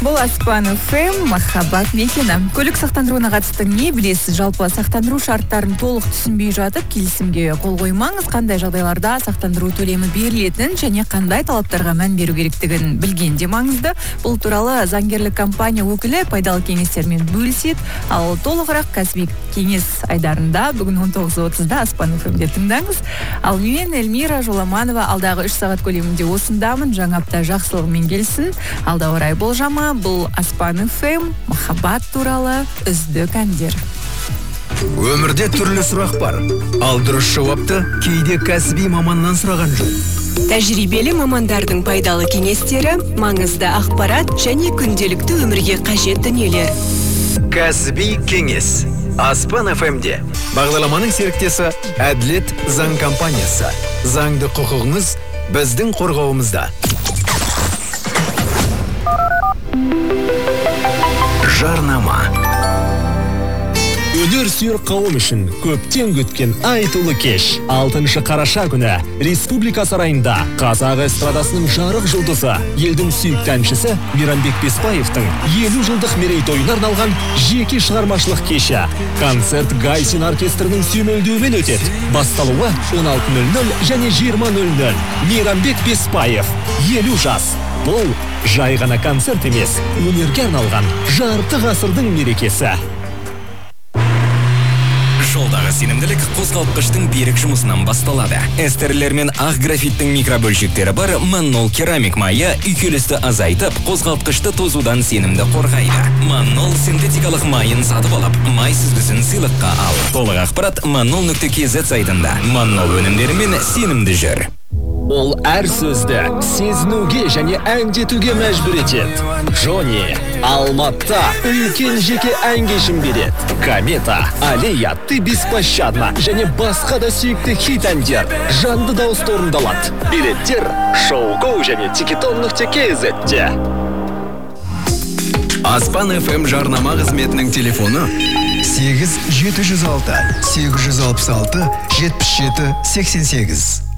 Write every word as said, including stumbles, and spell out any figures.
Бұл Аспан эф эм махаббат мекені. Көлік сақтандыруына қатысты не білесіз? Жалпы сақтандыру шарттарын толық түсінбей жатып, келісімге қол қоймаңыз. Қандай жағдайларда сақтандыру төлемі берілетінін және қандай талаптарға мән беру керектігін білген де маңызды. Бұл туралы заңгерлік компания өкілі пайдалы кеңестермен бөліседі. Ал толығырақ кәсіби кеңес айдарында бүгін он тоғыз отызда Аспан эф эм-де тыңдаңыз. Ал мен Эльмира Жоламанова алдағы үш сағат көлемінде осындамын. Жаңа апта жақсылығымен келсін. Алда орай болжама. Бұл Аспан эф эм махаббат туралы үздік әндер. Өмірде түрлі сұрақ бар. Ал дұрыс жауапты кейде кәсіби маманнан сұраған жөн. Тәжірибелі мамандардың пайдалы кеңестері, маңызды ақпарат және күнделікті өмірге қажет дүниелер. Кәсіби кеңес. Аспан эф эм-де. Бағдарламаның серіктесі Әділет заң компаниясы. Заңды құқығыңыз біздің қорғауымызда. Жарнама. Өнер сүйер қауым үшін көптен күткен айтулы кеш. алтыншы қараша күні Республика сарайында қазақ эстрадасының жарық жұлдызы, елдің сүйікті әншісі Мейрамбек Беспаевтың елу жылдық мерейтойына арналған жеке шығармашылық кеші. Концерт Гайсин оркестрінің сүйемелдеуімен өтеді. Басталуы он алты нөл нөл және жиырма нөл нөл. Мейрамбек Беспаев, елу жас. Бұл жай ғана концерт емес, өнерге арналған жарты ғасырдың мерекесі. Жолдағы сенімділік қозғалтқыштың берік жұмысынан басталады. Эстерлер мен ақ графиттің микробөлшектері бар Маннол керамик майы үйкелісті азайтып, қозғалтқышты тозудан сенімді қорғайды. Маннол синтетикалық майын сатып алып, май сүзгісін сыйлыққа ал. Толық ақпарат маннол нүкте кз сайтында. Маннол өнімдерімен сенімді жүр. Ол әр сөзді сезінуге және әндетуге мәжбүр етеді. Джонни, Алматта үлкен жеке ән кешін береді. Комета, Алия, Ты беспощадна және басқа да сүйікті хит әндер жанды дауыста орындалады. Билеттер шоу-гоу және тикетон нүкте кз-де. Аспан эф эм жарнама қызметінің телефоны сегіз жеті жүз алты сегіз жүз алпыс алты жетпіс жеті сексен сегіз.